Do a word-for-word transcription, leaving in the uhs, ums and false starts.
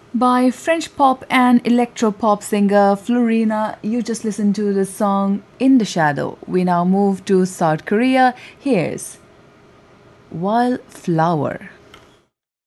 By French pop and electro pop singer Florina. You just listened to the song In the Shadow. We now move to South Korea. Here's Wildflower.